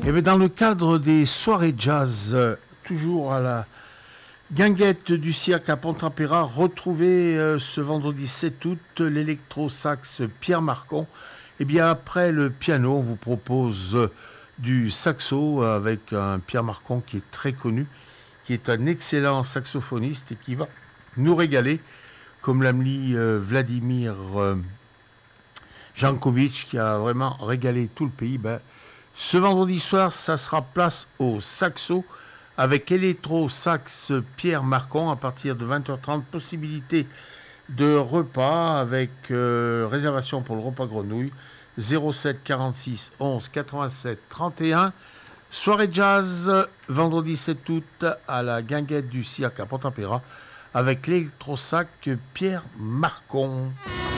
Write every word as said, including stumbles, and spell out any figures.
Et bien dans le cadre des soirées jazz, euh, toujours à la Guinguette du Cirque à Pont-Ampéra, retrouvez euh, ce vendredi sept août l'électro-sax Pierre Marcon. Et bien après le piano, on vous propose euh, du saxo avec un Pierre Marcon qui est très connu, qui est un excellent saxophoniste et qui va nous régaler, comme l'a dit euh, Vladimir euh, Jankovic, qui a vraiment régalé tout le pays. Ben, ce vendredi soir, ça sera place au saxo avec électro-sax Pierre Marcon à partir de vingt heures trente. Possibilité de repas avec euh, réservation pour le repas grenouille zéro sept quarante-six onze quatre-vingt-sept trente et un. Soirée jazz vendredi sept août à la Guinguette du Cirque à Pont-Ampéra avec l'électro-sax Pierre Marcon.